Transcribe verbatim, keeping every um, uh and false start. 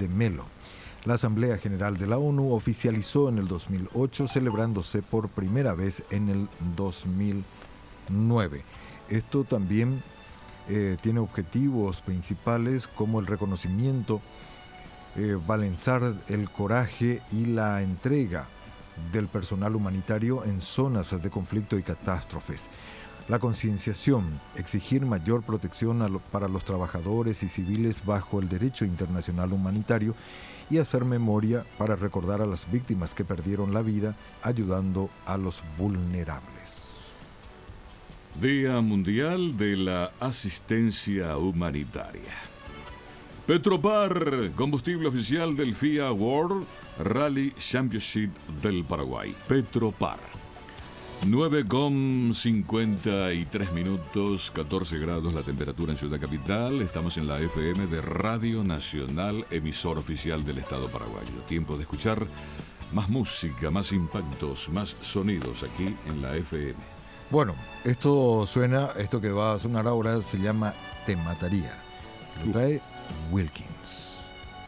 de Melo. La Asamblea General de la ONU oficializó en el dos mil ocho, celebrándose por primera vez en el dos mil nueve. Esto también eh, tiene objetivos principales como el reconocimiento, eh, valenzar el coraje y la entrega del personal humanitario en zonas de conflicto y catástrofes. La concienciación, exigir mayor protección a lo, para los trabajadores y civiles bajo el derecho internacional humanitario y hacer memoria para recordar a las víctimas que perdieron la vida ayudando a los vulnerables. Día Mundial de la Asistencia Humanitaria. Petropar, combustible oficial del F I A World Rally Championship del Paraguay. Petropar. nueve con cincuenta y tres minutos, catorce grados la temperatura en Ciudad Capital. Estamos en la F M de Radio Nacional, emisor oficial del Estado paraguayo. Tiempo de escuchar más música, más impactos, más sonidos aquí en la F M. Bueno, esto suena, esto que va a sonar ahora se llama Te Mataría. Lo trae Wilkins.